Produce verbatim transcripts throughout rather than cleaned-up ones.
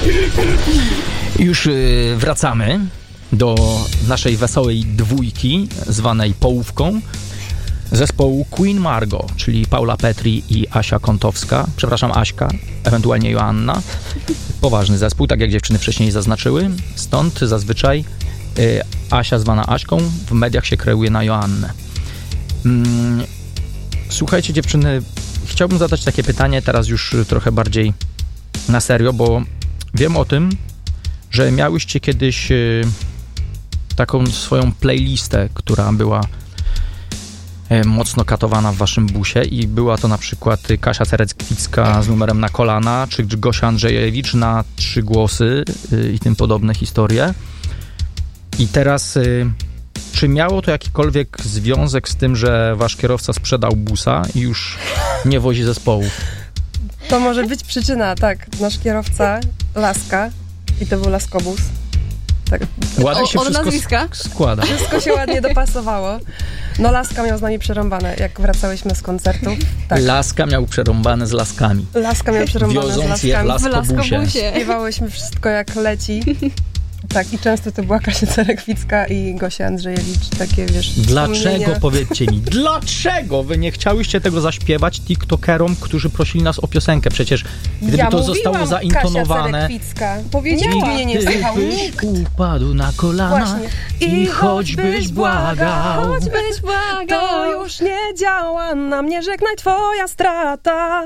Już yy, wracamy do naszej wesołej dwójki, zwanej połówką, zespołu Queen Margot, czyli Paula Petri i Asia Kątowska, przepraszam, Aśka, ewentualnie Joanna. Poważny zespół, tak jak dziewczyny wcześniej zaznaczyły, stąd zazwyczaj yy, Asia zwana Aśką w mediach się kreuje na Joannę. Mm, słuchajcie dziewczyny, chciałbym zadać takie pytanie teraz już trochę bardziej na serio, bo wiem o tym, że miałyście kiedyś y, taką swoją playlistę, która była y, mocno katowana w waszym busie i była to na przykład Kasia Cerekwicka z numerem Na kolana, czy Gosia Andrzejewicz na trzy głosy y, i tym podobne historie. I teraz y, czy miało to jakikolwiek związek z tym, że wasz kierowca sprzedał busa i już nie wozi zespołów? To może być przyczyna, tak. Nasz kierowca, Laska, i to był Laskobus. Tak. Ładnie się O, od wszystko nazwiska? składa. Wszystko się ładnie dopasowało. No Laska miał z nami przerąbane, jak wracałyśmy z koncertu. Tak. Laska miał przerąbane z laskami. Laska miał przerąbane Wioząc z je w laskami. laskobusie. laskobusie. Śpiewałyśmy wszystko jak leci. Tak, i często to była Kasia Cerekwicka i Gosia Andrzejewicz, takie, wiesz, Dlaczego, wspomnienia. powiedzcie mi, dlaczego wy nie chciałyście tego zaśpiewać tiktokerom, którzy prosili nas o piosenkę? Przecież gdyby ja to mówiłam, zostało zaintonowane... Kasia Cerekwicka. Powiedziała. Nikt mnie nie słuchał, Gdybyś nikt. upadł na kolana Właśnie. i choćbyś błagał. choćbyś błagał, to już nie działa na mnie, żegnaj twoja strata.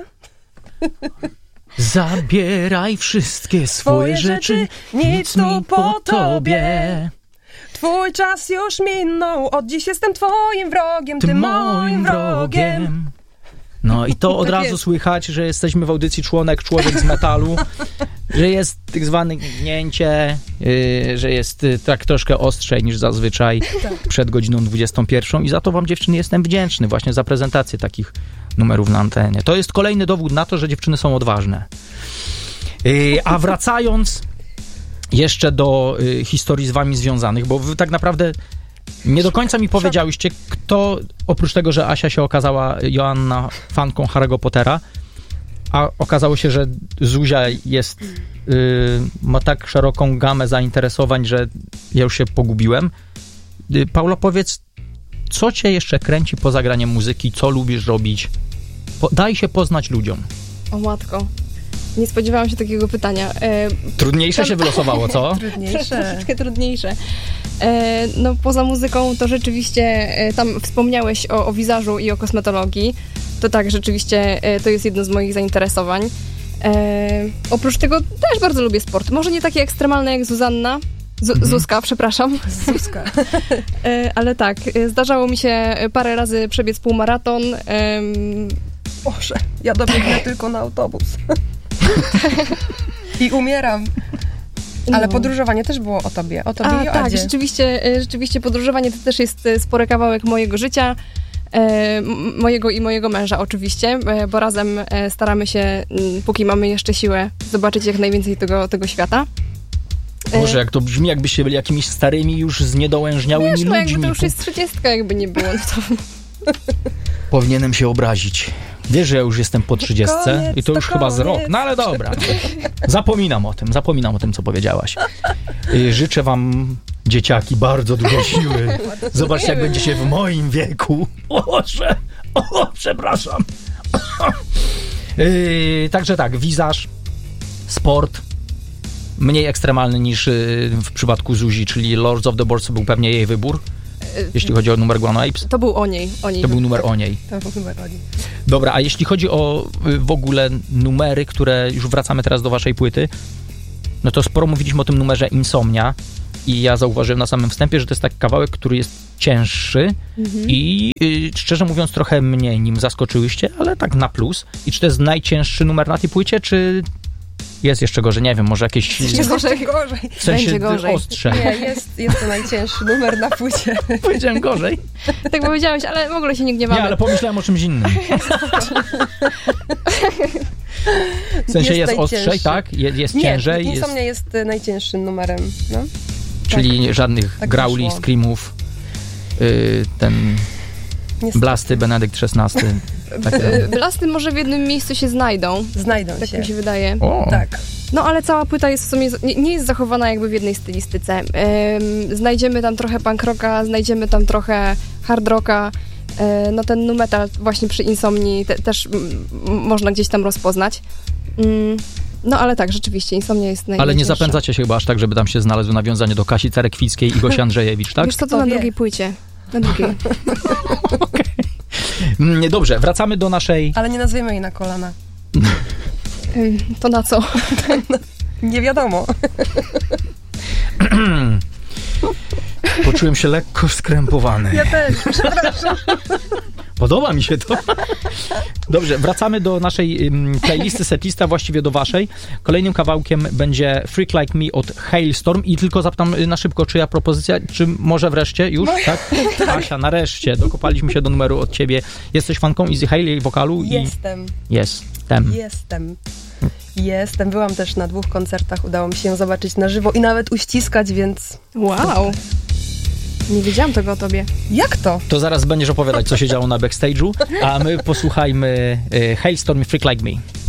Zabieraj wszystkie swoje rzeczy, nic mi po tobie. Twój czas już minął, od dziś jestem twoim wrogiem, ty, Ty moim wrogiem. No i to od Tak razu jest. słychać, że jesteśmy w audycji Członek, Człowiek z metalu, że jest tak zwane gnięcie, yy, że jest yy, tak troszkę ostrzej niż zazwyczaj przed godziną dwudziestą pierwszą i za to wam dziewczyny jestem wdzięczny właśnie za prezentację takich numerów na antenie. To jest kolejny dowód na to, że dziewczyny są odważne. Yy, a wracając jeszcze do yy, historii z wami związanych, bo wy tak naprawdę nie do końca mi powiedziałyście, kto oprócz tego, że Asia się okazała, Joanna, fanką Harry'ego Pottera, a okazało się, że Zuzia jest, yy, ma tak szeroką gamę zainteresowań, że ja już się pogubiłem. Yy, Paulo, powiedz, co cię jeszcze kręci poza graniem muzyki, co lubisz robić? Po, daj się poznać ludziom. O matko, nie spodziewałam się takiego pytania. E, Trudniejsze się wylosowało, co? Trudniejsze. Troszeczkę trudniejsze. E, no poza muzyką to rzeczywiście, e, tam wspomniałeś o, o wizażu i o kosmetologii. To tak, rzeczywiście e, to jest jedno z moich zainteresowań. E, oprócz tego też bardzo lubię sport. Może nie takie ekstremalne jak Zuzanna. Z- Mhm. Zuzka, przepraszam. Zuzka. E, ale tak, e, zdarzało mi się parę razy przebiec półmaraton. em, Boże, ja dobiegnę tylko na autobus. I umieram. Ale no. podróżowanie też było o tobie, o tobie A, i o tak, Adzie. rzeczywiście, e, rzeczywiście podróżowanie to też jest e, spory kawałek mojego życia, e, m- mojego i mojego męża oczywiście, e, bo razem e, staramy się, m, póki mamy jeszcze siłę, zobaczyć jak najwięcej tego, tego świata. E, Boże, jak to brzmi, jakbyście byli jakimiś starymi, już zniedołężniałymi Wiesz, no jakby ludźmi. to już jest trzydziestka, jakby nie było, no to... Powinienem się obrazić. Wiesz, że ja już jestem po trzydziestce Koniec, i to już to chyba z rok. koniec. No ale dobra. Zapominam o tym, zapominam o tym, co powiedziałaś. Y, Życzę wam, dzieciaki, bardzo dużo siły. Zobaczcie, jak będziecie w moim wieku. Boże, o, przepraszam. Y, Także tak, wizaż, sport, mniej ekstremalny niż y, w przypadku Zuzi, czyli Lords of the Boards był pewnie jej wybór, jeśli chodzi o numer Guano Apes. To był o niej, o niej. To był numer o niej. To był numer Oli. Dobra, a jeśli chodzi o y, w ogóle numery, które już wracamy teraz do waszej płyty, no to sporo mówiliśmy o tym numerze Insomnia i ja zauważyłem na samym wstępie, że to jest taki kawałek, który jest cięższy Mhm. i y, szczerze mówiąc trochę mnie nim zaskoczyłyście, ale tak na plus. I czy to jest najcięższy numer na tej płycie, czy jest jeszcze gorzej? Nie wiem, może jakieś Jest Jest gorzej. jeszcze gorzej. w sensie będzie gorzej. ostrze. Nie, jest, jest to najcięższy numer na płycie. Powiedziałem gorzej. Tak powiedziałeś, ale w ogóle się nie gniewamy. Nie, ale pomyślałem o czymś innym. W sensie jest, Jest ostrzej, najcięższy. tak? Je, jest Nie, ciężej. Jest, Insomnia jest y, najcięższym numerem. No. czyli żadnych tak grauli, wyszło. screamów. Y, ten Niestety. Blasty, Benedykt szesnasty. Takie. Blasty może w jednym miejscu się znajdą, Znajdą tak się. mi się wydaje. O, Tak. No ale cała płyta jest w sumie, nie, nie jest zachowana jakby w jednej stylistyce. Ym, znajdziemy tam trochę punk rocka, znajdziemy tam trochę hard rocka. Yy, no ten nu metal właśnie przy Insomnii te, też m, można gdzieś tam rozpoznać. Yy, no ale tak, rzeczywiście, Insomnia jest najcięższa. Ale nie zapędzacie się chyba aż tak, żeby tam się znalazło nawiązanie do Kasi Cerekwickiej i Gosi Andrzejewicz, tak? Wiesz co, to Kto na wie? drugiej płycie. Na drugiej. Okay. Dobrze, wracamy do naszej... Ale nie nazwiemy jej na kolana. Yy, to na co? Nie wiadomo. Poczułem się lekko skrępowany. Ja też, przepraszam. Podoba mi się to. Dobrze, wracamy do naszej um, playlisty, setlista, właściwie do waszej. Kolejnym kawałkiem będzie Freak Like Me od Hailstorm i tylko zapytam na szybko, czyja propozycja, czy może wreszcie już, Moja, tak? Asia, nareszcie, dokopaliśmy się do numeru od ciebie. Jesteś fanką Easy Hail, jej wokalu? Jestem. I... Jestem. Jestem. Jestem. Byłam też na dwóch koncertach, udało mi się ją zobaczyć na żywo i nawet uściskać, więc... Wow. Nie wiedziałam tego o tobie. Jak to? To zaraz będziesz opowiadać, co się działo na backstage'u, a my posłuchajmy y, Hailstorm i Freak Like Me.